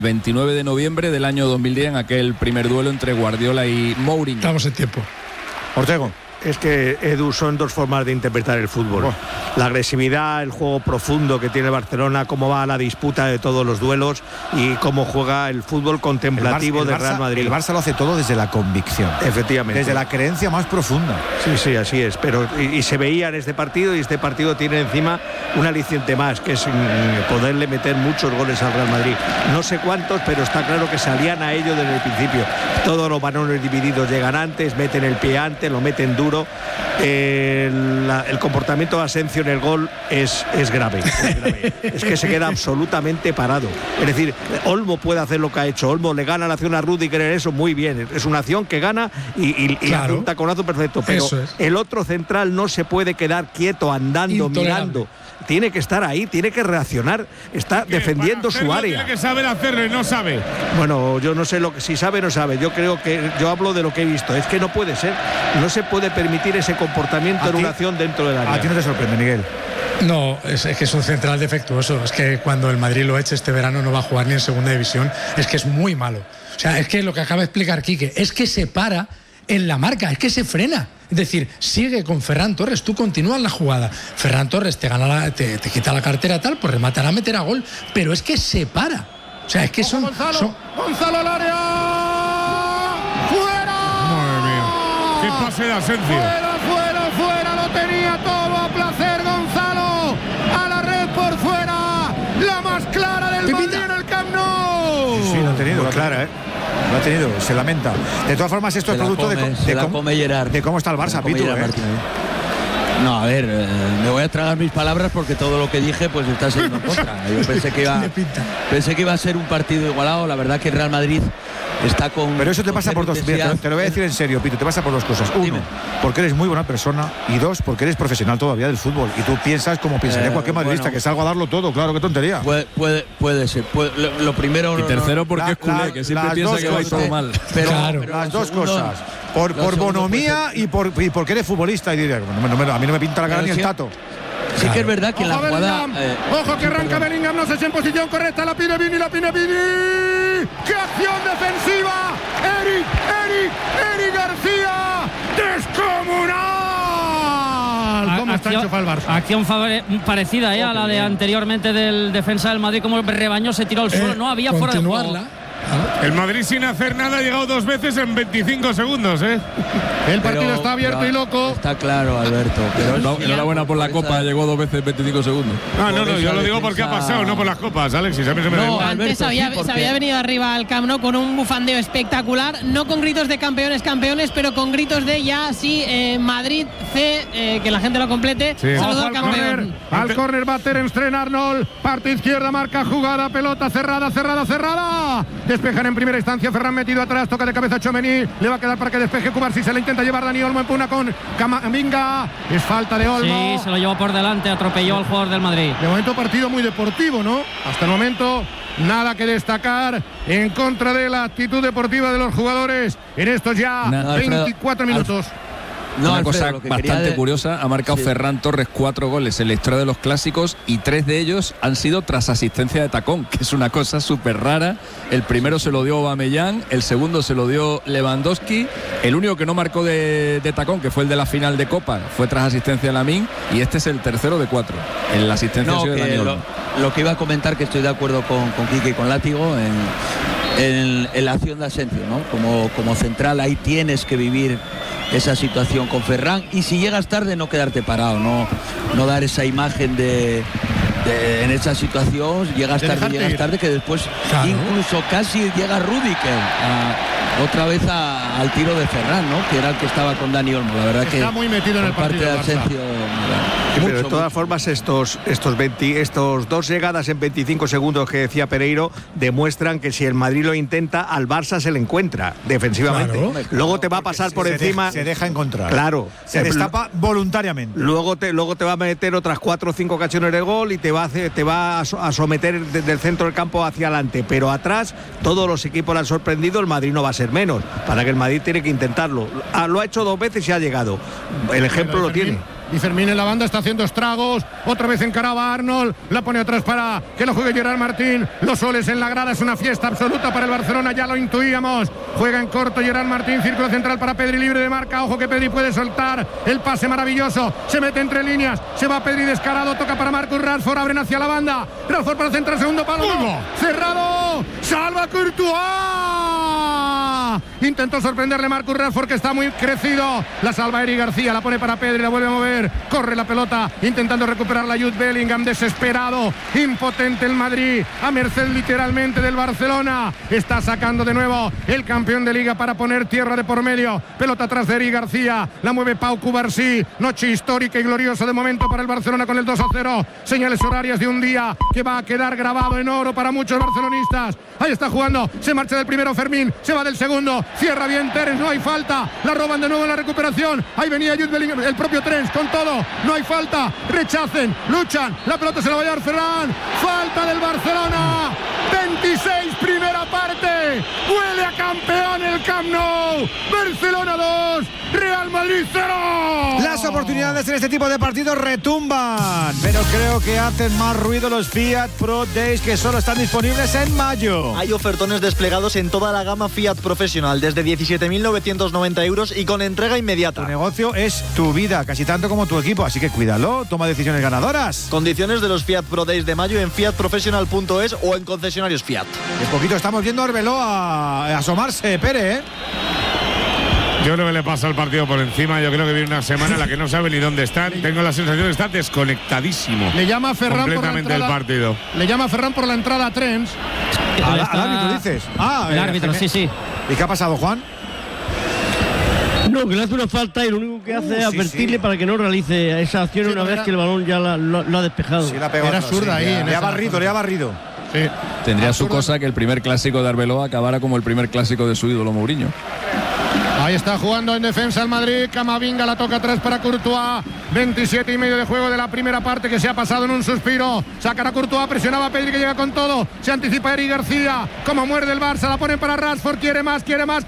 29 de noviembre del año 2010, en aquel primer duelo entre Guardiola y Mourinho. Estamos en tiempo. Ortego. Es que, Edu, son dos formas de interpretar el fútbol. La agresividad, el juego profundo que tiene Barcelona, cómo va la disputa de todos los duelos y cómo juega el fútbol contemplativo de Real Madrid. El Barça lo hace todo desde la convicción. Efectivamente. Desde la creencia más profunda. Sí, así es. Pero y se veía en este partido, y este partido tiene encima un aliciente más, que es poderle meter muchos goles al Real Madrid. No sé cuántos, pero está claro que salían a ello desde el principio. Todos los balones divididos llegan antes, meten el pie antes, lo meten duro. El comportamiento de Asensio en el gol es grave. Es que se queda absolutamente parado. Es decir, Olmo puede hacer lo que ha hecho. Olmo le gana la acción a Rüdiger en eso muy bien. Es una acción que gana y hace un taconazo perfecto. Pero el otro central no se puede quedar quieto, andando, mirando. Tiene que estar ahí, tiene que reaccionar. Está defendiendo su área. Tiene que saber hacerlo y no sabe. Bueno, yo no sé si sabe o no sabe. Yo hablo de lo que he visto. Es que no puede ser. No se puede permitir ese comportamiento en una acción dentro del área. ¿A ti no te sorprende, Miguel? No, es que es un central defectuoso. Es que cuando el Madrid lo eche este verano no va a jugar ni en segunda división. Es que es muy malo. O sea, es que lo que acaba de explicar Quique, es que se para en la marca, es que se frena. Es decir, sigue con Ferran Torres, tú continúas la jugada. Ferran Torres te quita la cartera tal, pues rematará a meter a gol. Pero es que se para. O sea, es que son... Gonzalo al área. ¡Fuera! Madre mía. ¡Qué pase de Asensio! ¡Fuera! Lo tenía todo a placer Gonzalo. A la red por fuera. La más clara del Madrid en el Camp Nou. Sí, lo ha tenido, clara, Lo ha tenido, se lamenta. De todas formas, esto es producto de cómo está el Barça, Pitu. No, a ver, me voy a tragar mis palabras porque todo lo que dije pues está siendo en contra. Yo pensé que iba a ser un partido igualado. La verdad que el Real Madrid está con... Pero eso te pasa por dos... Mira, te lo voy a decir en serio, Pitu, te pasa por dos cosas. Uno, porque eres muy buena persona, y dos, porque eres profesional todavía del fútbol y tú piensas como pensaría cualquier madridista, que salgo a darlo todo. Claro, qué tontería. Puede ser. Lo primero... Y tercero, porque es culé, que siempre piensa que va a ir todo mal. Pero las dos cosas. Por bonomía y porque eres futbolista. Y diré, a mí no me pinta la cara ni el tato. Sí que es verdad que en la jugada... Ojo que arranca Bellingham, no sé si en posición correcta, la pide Vini. ¡Qué acción defensiva! Eric García, descomunal. ¿Cómo está enchufado el Barça? Acción parecida a la de anteriormente del defensa del Madrid, como rebañó, se tiró al suelo, no había fuera de juego. El Madrid sin hacer nada ha llegado 2 veces en 25 segundos, El partido está abierto y loco. Está claro, Alberto. Pero enhorabuena por la Copa, llegó 2 veces en 25 segundos. No, yo lo digo porque ha pasado, no por las copas, Alexis. A mí se me no, antes se había venido arriba al Camp Nou con un bufandeo espectacular, no con gritos de campeones, pero con gritos de ya sí, Madrid C, que la gente lo complete. Sí. Saludo al campeón. Al córner va Ter Stegen Arnold, parte izquierda, marca jugada, pelota cerrada. Despejan en primera instancia, Ferran metido atrás, toca de cabeza Tchouaméni, le va a quedar para que despeje Cubarsí, se le intenta llevar Dani Olmo, empuna con Camavinga, es falta de Olmo. Sí, se lo llevó por delante, atropelló al jugador del Madrid. De momento partido muy deportivo, ¿no? Hasta el momento nada que destacar en contra de la actitud deportiva de los jugadores en estos ya 24 minutos. Una cosa bastante curiosa, ha marcado Ferran Torres 4 goles en la historia de los clásicos y 3 de ellos han sido tras asistencia de tacón, que es una cosa súper rara. El primero se lo dio Aubameyang, el segundo se lo dio Lewandowski, el único que no marcó de tacón, que fue el de la final de Copa, fue tras asistencia de Lamine, y este es el tercero de 4 en la asistencia de Dani Olmo. Lo que iba a comentar, que estoy de acuerdo con Quique y con Látigo en la acción de Asensio, ¿no? Como central ahí tienes que vivir esa situación con Ferran, y si llegas tarde no quedarte parado, no dar esa imagen de en esa situación, llegas tarde, que después incluso casi llega Rüdiger otra vez al tiro de Ferran, ¿no? Que era el que estaba con Dani Olmo. La verdad está muy metido en el partido de Asensio. Pero de todas formas estos 2 llegadas en 25 segundos que decía Pereiro demuestran que si el Madrid lo intenta, al Barça se le encuentra defensivamente. Claro. Luego te va a pasar por encima. Se deja encontrar. Claro. Se destapa voluntariamente. Luego te va a meter otras 4 o 5 ocasiones de gol y te va a someter desde el centro del campo hacia adelante. Pero atrás todos los equipos le han sorprendido, el Madrid no va a ser menos. Para que el Madrid tiene que intentarlo. Lo ha hecho 2 veces y ha llegado. El ejemplo lo tiene. y Fermín en la banda está haciendo estragos. Otra vez encaraba Arnold, la pone atrás para que lo juegue Gerard Martín. Los soles en la grada, es una fiesta absoluta para el Barcelona, ya lo intuíamos. Juega en corto Gerard Martín, círculo central para Pedri, libre de marca. Ojo que Pedri puede soltar el pase maravilloso, se mete entre líneas, se va Pedri descarado, toca para Marcus Rashford, abren hacia la banda. Rashford para centrar, segundo palo, cerrado, salva Courtois. Intentó sorprenderle Marcus Rashford, que está muy crecido. La salva Eric García, la pone para Pedri, la vuelve a mover. Corre la pelota, intentando recuperar la Jude Bellingham, desesperado, impotente el Madrid, a merced literalmente del Barcelona. Está sacando de nuevo el campeón de Liga para poner tierra de por medio. Pelota atrás de Eric García, la mueve Pau Cubarsí. Noche histórica y gloriosa de momento para el Barcelona con el 2-0. Señales horarias de un día que va a quedar grabado en oro para muchos barcelonistas. Ahí está jugando, se marcha del primero Fermín, se va del segundo, cierra bien Terence, no hay falta, la roban de nuevo en la recuperación. Ahí venía Jude Bellingham, el propio Terence con todo, no hay falta, rechacen, luchan, la pelota se la va a llevar Ferran, falta del Barcelona. 26, primera parte, huele a campeón el Camp Nou. Barcelona 2, Real Madrid 0. Las oportunidades en este tipo de partidos retumban, pero creo que hacen más ruido los Fiat Pro Days, que solo están disponibles en mayo. Hay ofertones desplegados en toda la gama Fiat Professional desde 17.990 euros y con entrega inmediata. Tu negocio es tu vida, casi tanto como tu equipo, así que cuídalo, toma decisiones ganadoras. Condiciones de los Fiat Pro Days de mayo en fiatprofessional.es o en concesionarios Fiat. En poquito estamos viendo a Arbeloa a asomarse, Pere, ¿eh? Yo creo que le pasa el partido por encima. Yo creo que viene una semana en la que no sabe ni dónde están. Tengo la sensación de que está desconectadísimo. Le llama Ferran completamente por la entrada, el partido. Le llama Ferran por la entrada a Trens. ¿Al árbitro dices? El árbitro, sí. ¿Y qué ha pasado, Juan? No, que le hace una falta y lo único que hace es advertirle para que no realice esa acción una vez que el balón ya lo ha despejado. Sí, era zurda ahí. Le ha barrido. Sí. Tendría su cosa que el primer clásico de Arbeloa acabara como el primer clásico de su ídolo Mourinho. Ahí está jugando en defensa el Madrid. Camavinga la toca atrás para Courtois. 27 y medio de juego de la primera parte, que se ha pasado en un suspiro. Sacará Courtois, presionaba a Pedri, que llega con todo. Se anticipa Eric García. Como muerde el Barça, la ponen para Rashford. Quiere más.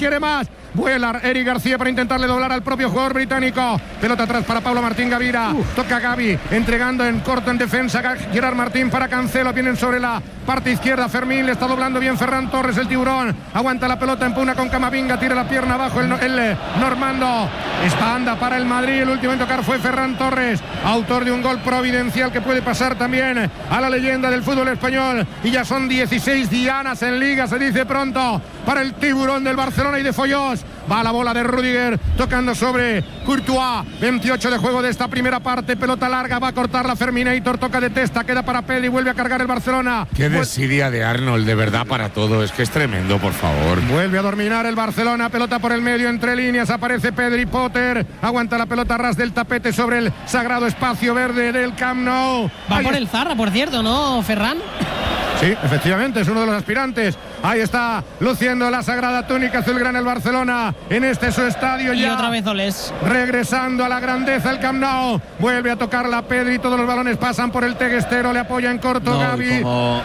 Vuela Eric García para intentarle doblar al propio jugador británico. Pelota atrás para Pablo Martín Gavira. Toca Gavi, entregando en corto en defensa. Gerard Martín para Cancelo. Vienen sobre la parte izquierda. Fermín, le está doblando bien Ferran Torres, el tiburón. Aguanta la pelota, empuna con Camavinga. Tira la pierna abajo el Normando. Esta anda para el Madrid. El último en tocar fue Ferran Torres, autor de un gol providencial que puede pasar también a la leyenda del fútbol español. Y ya son 16 dianas en Liga, se dice pronto, para el tiburón del Barcelona y de Follós. Va la bola de Rüdiger, tocando sobre Courtois. 28 de juego de esta primera parte. Pelota larga, va a cortar la Ferminator. Toca de testa, queda para Pedri. Vuelve a cargar el Barcelona. Qué desidia de Arnold, de verdad, para todo. Es que es tremendo, por favor. Vuelve a dominar el Barcelona. Pelota por el medio, entre líneas. Aparece Pedri. Potter aguanta la pelota a ras del tapete sobre el sagrado espacio verde del Camp Nou. Va por el Zarra, por cierto, ¿no, Ferran? Sí, efectivamente, es uno de los aspirantes. Ahí está, luciendo la sagrada túnica azulgrana el Barcelona en este su estadio. Y otra vez Oles. Regresando a la grandeza el Camp Nou. Vuelve a tocar la Pedri, todos los balones pasan por el teguestero, le apoya en corto Gavi.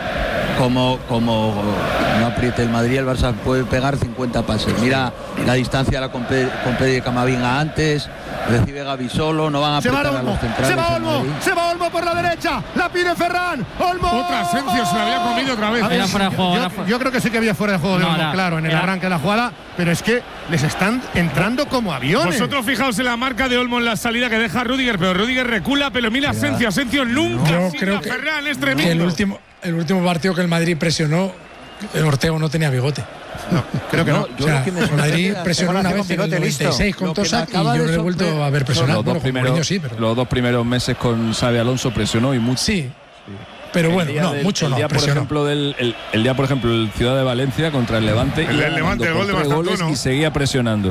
Como no apriete el Madrid, el Barça puede pegar 50 pases. Mira la distancia con Pedri y Camavinga antes. Recibe Gavi solo, no van a apretar a los centrales. Se va Olmo por la derecha, la pide Ferran. Olmo. Otra Asensio se la había comido otra vez. Era fuera de juego. Yo creo que sí que había fuera de juego de Olmo, claro, en el arranque de la jugada, pero es que les están entrando como aviones. Vosotros fijaos en la marca de Olmo en la salida que deja Rüdiger, pero Rüdiger recula, pero mira Asensio nunca sigue a Ferran, es tremendo. El último partido que el Madrid presionó, el Ortego no tenía bigote. No, creo que no. O sea, el Madrid presionó una vez en el 96 con Tosak y yo no le he vuelto a ver presionar. Los dos primeros meses con Xabi Alonso presionó y mucho. Sí. Pero bueno, mucho no. El día, por ejemplo, el Ciudad de Valencia contra el Levante. El del Levante, el gol de Mastantuono. Y seguía presionando.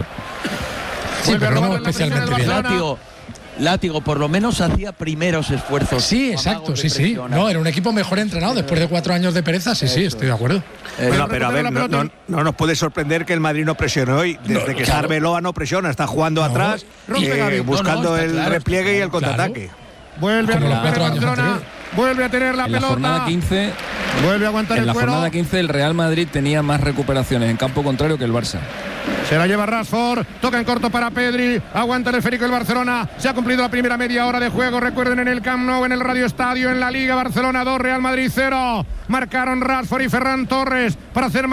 Sí, pero no especialmente bien. Látigo, por lo menos hacía primeros esfuerzos. Sí, exacto, sí. No, era un equipo mejor entrenado después de 4 años de pereza, sí, estoy de acuerdo. Pero a ver, no nos puede sorprender que el Madrid no presione hoy. Desde que Arbeloa no presiona, está jugando atrás, buscando el repliegue y el contraataque. Vuelve a los 4 años anteriores. Vuelve a tener la pelota. En la jornada 15, vuelve a aguantar en la jornada 15 el Real Madrid tenía más recuperaciones en campo contrario que el Barça. Se la lleva Rashford, toca en corto para Pedri, aguanta el esférico el Barcelona. Se ha cumplido la primera media hora de juego. Recuerden, en el Camp Nou, en el Radio Estadio, en la Liga. Barcelona 2, Real Madrid 0. Marcaron Rashford y Ferran Torres para hacer